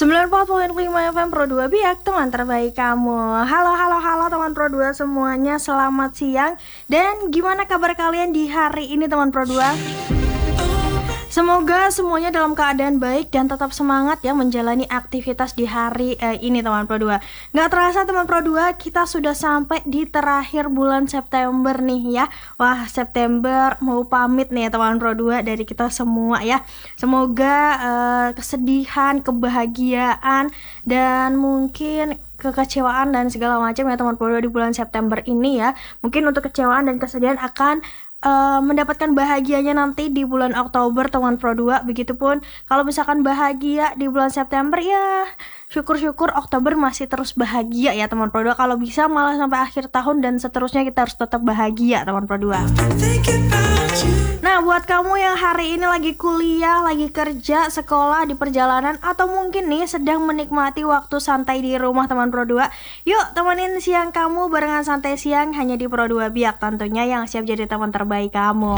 94.5 FM Pro 2 Biak, teman terbaik kamu. Halo teman Pro 2 semuanya, selamat siang. Dan gimana kabar kalian di hari ini teman Pro 2? Semoga semuanya dalam keadaan baik dan tetap semangat ya menjalani aktivitas di hari ini teman Pro 2. Nggak terasa teman Pro 2, kita sudah sampai di terakhir bulan September nih ya. Wah, September mau pamit nih ya teman Pro 2 dari kita semua ya. Semoga kesedihan, kebahagiaan dan mungkin kekecewaan dan segala macam ya teman Pro 2 di bulan September ini ya. Mungkin untuk kecewaan dan kesedihan akan mendapatkan bahagianya nanti di bulan Oktober teman Pro 2. Begitupun kalau misalkan bahagia di bulan September ya syukur-syukur Oktober masih terus bahagia ya teman Pro 2. Kalau bisa malah sampai akhir tahun dan seterusnya kita harus tetap bahagia teman Pro 2. Nah, buat kamu yang hari ini lagi kuliah, lagi kerja, sekolah, di perjalanan, atau mungkin nih sedang menikmati waktu santai di rumah teman Pro 2, yuk temenin siang kamu barengan santai siang hanya di Pro 2 Biak, tentunya yang siap jadi teman terbaik kamu.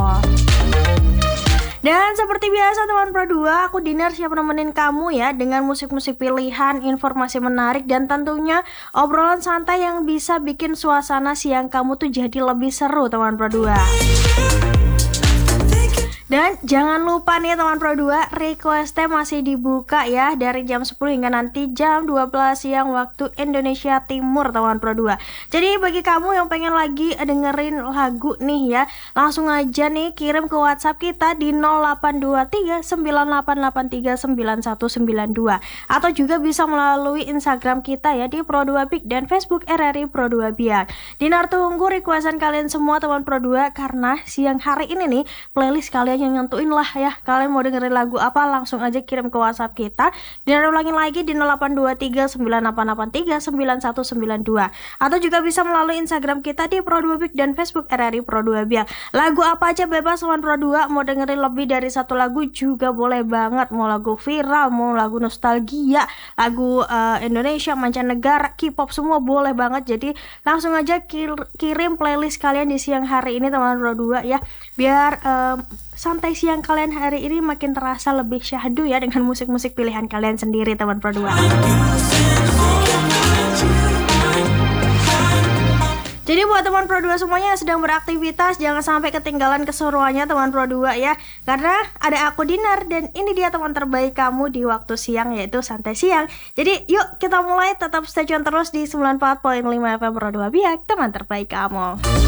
Dan seperti biasa teman Pro 2, aku Dinar siap nemenin kamu ya dengan musik-musik pilihan, informasi menarik, dan tentunya obrolan santai yang bisa bikin suasana siang kamu tuh jadi lebih seru teman Pro 2. Dan jangan lupa nih teman Pro 2, requestnya masih dibuka ya dari jam 10 hingga nanti jam 12 siang waktu Indonesia Timur teman Pro 2. Jadi bagi kamu yang pengen lagi dengerin lagu nih ya, langsung aja nih kirim ke WhatsApp kita di 0823 9883 9192, atau juga bisa melalui Instagram kita ya di Pro 2 Biak dan Facebook RRI Pro 2 Biak. Dinar tunggu requestan kalian semua teman Pro 2, karena siang hari ini nih playlist kalian yang nentuin lah ya, kalian mau dengerin lagu apa langsung aja kirim ke WhatsApp kita. Dan ulangin lagi di 0823 9883 9192, atau juga bisa melalui Instagram kita di Pro 2 Biak dan Facebook RRI Pro 2 Biak. Lagu apa aja bebas teman Pro 2, mau dengerin lebih dari satu lagu juga boleh banget, mau lagu viral, mau lagu nostalgia, lagu Indonesia, mancanegara, K-pop, semua boleh banget. Jadi langsung aja kirim playlist kalian di siang hari ini teman Pro 2 ya, biar santai siang kalian hari ini makin terasa lebih syahdu ya dengan musik-musik pilihan kalian sendiri teman Pro 2. Jadi buat teman Pro 2 semuanya yang sedang beraktivitas, jangan sampai ketinggalan keseruannya teman Pro 2 ya, karena ada aku Dinar dan ini dia teman terbaik kamu di waktu siang, yaitu santai siang. Jadi yuk kita mulai, tetap stay tune terus di 94.5 FM Pro 2 Biak, teman terbaik kamu.